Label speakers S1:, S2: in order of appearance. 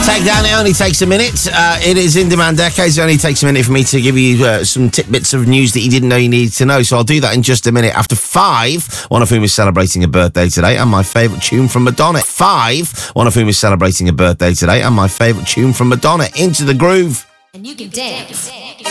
S1: Takedown, it only takes a minute. It is In Demand Decades. It only takes a minute for me to give you some tidbits of news that you didn't know you needed to know. So I'll do that in just a minute. After 5, one of whom is celebrating a birthday today, and my favourite tune from Madonna. 5, one of whom is celebrating a birthday today, and my favourite tune from Madonna. Into the groove.
S2: And you can dance.